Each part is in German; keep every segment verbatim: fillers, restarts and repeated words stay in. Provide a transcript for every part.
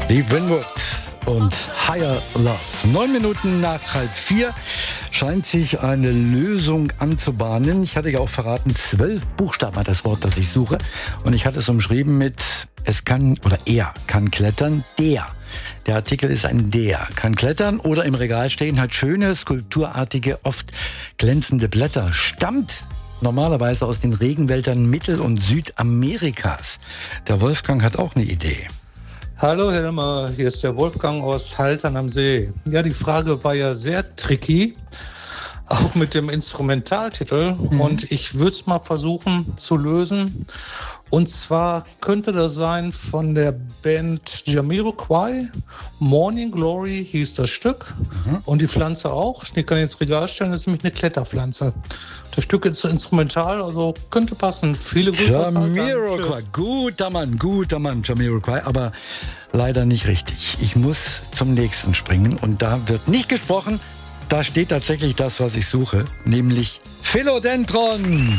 Steve Winwood und Higher Love. Neun Minuten nach halb vier scheint sich eine Lösung anzubahnen. Ich hatte ja auch verraten, zwölf Buchstaben hat das Wort, das ich suche. Und ich hatte es umschrieben mit, es kann, oder er kann klettern, der. Der Artikel ist ein der. Kann klettern oder im Regal stehen, hat schöne, skulpturartige, oft glänzende Blätter. Stammt normalerweise aus den Regenwäldern Mittel- und Südamerikas. Der Wolfgang hat auch eine Idee. Hallo Helmer, hier ist der Wolfgang aus Haltern am See. Ja, die Frage war ja sehr tricky, auch mit dem Instrumentaltitel. Mhm. Und ich würde es mal versuchen zu lösen. Und zwar könnte das sein von der Band Jamiroquai. Morning Glory hieß das Stück. Mhm. Und die Pflanze auch. Die kann ich ins Regal stellen, das ist nämlich eine Kletterpflanze. Das Stück ist instrumental, also könnte passen. Viele Grüße. Jamiroquai, guter Mann, guter Mann, Jamiroquai, aber leider nicht richtig. Ich muss zum nächsten springen und da wird nicht gesprochen. Da steht tatsächlich das, was ich suche, nämlich Philodendron.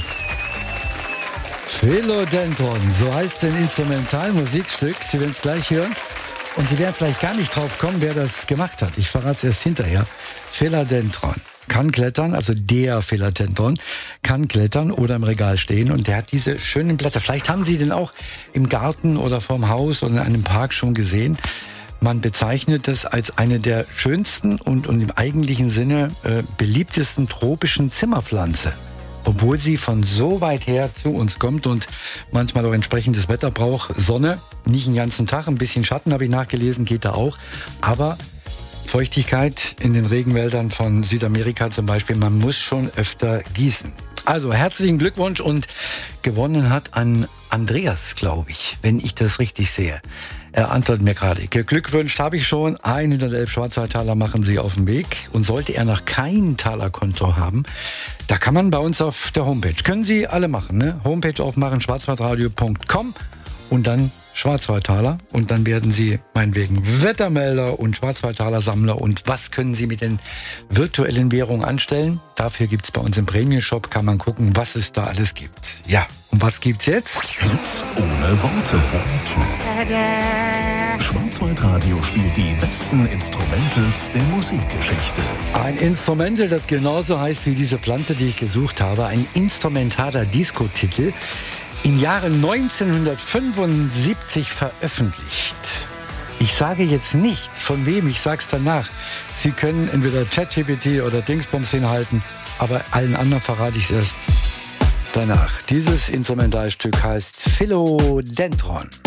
Philodendron, so heißt ein Instrumentalmusikstück. Sie werden es gleich hören. Und Sie werden vielleicht gar nicht drauf kommen, wer das gemacht hat. Ich verrate es erst hinterher. Philodendron kann klettern, also der Philodendron kann klettern oder im Regal stehen. Und der hat diese schönen Blätter. Vielleicht haben Sie den auch im Garten oder vorm Haus oder in einem Park schon gesehen. Man bezeichnet es als eine der schönsten und, und im eigentlichen Sinne äh, beliebtesten tropischen Zimmerpflanze. Obwohl sie von so weit her zu uns kommt und manchmal auch entsprechendes Wetter braucht. Sonne, nicht den ganzen Tag, ein bisschen Schatten habe ich nachgelesen, geht da auch. Aber Feuchtigkeit in den Regenwäldern von Südamerika zum Beispiel, man muss schon öfter gießen. Also herzlichen Glückwunsch und gewonnen hat an Andreas, glaube ich, wenn ich das richtig sehe. Er antwortet mir gerade, geglückwünscht habe ich schon, hundertelf Schwarzwaldtaler machen Sie auf den Weg. Und sollte er noch kein Talerkonto haben, da kann man bei uns auf der Homepage, können Sie alle machen, ne? Homepage aufmachen, schwarzwaldradio punkt com und dann Schwarzwaldtaler und dann werden Sie meinetwegen Wettermelder und Schwarzwaldtaler Sammler und was können Sie mit den virtuellen Währungen anstellen? Dafür gibt's bei uns im Premium-Shop, kann man gucken, was es da alles gibt. Ja, und was gibt's jetzt? Hits ohne Worte. Schwarzwaldradio spielt die besten Instrumentals der Musikgeschichte. Ein Instrumental, das genauso heißt wie diese Pflanze, die ich gesucht habe. Ein instrumentaler Disco-Titel. Im Jahre neunzehnhundertfünfundsiebzig veröffentlicht. Ich sage jetzt nicht, von wem, ich sag's danach. Sie können entweder ChatGPT oder Dingsbums hinhalten, aber allen anderen verrate ich es erst danach. Dieses Instrumentalstück heißt Philodendron.